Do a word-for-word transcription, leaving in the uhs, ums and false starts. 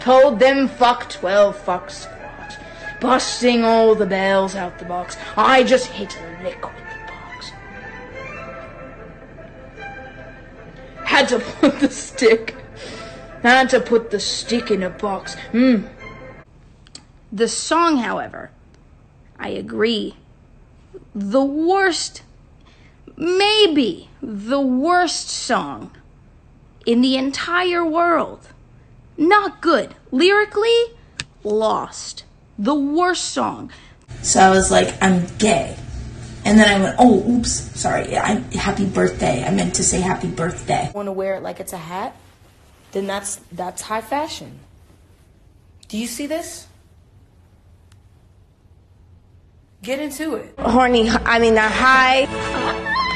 told them fuck twelve fuck squat. Busting all the bells out the box. I just hit a lick with the box. Had to put the stick. Had to put the stick in a box. Hmm. The song, however, I agree. The worst, maybe the worst song in the entire world. Not good. Lyrically, lost. The worst song. So I was like, I'm gay. And then I went, oh, oops, sorry, I, happy birthday. I meant to say happy birthday. Want to wear it like it's a hat? Then that's, that's high fashion. Do you see this? Get into it. Horny, I mean, not high.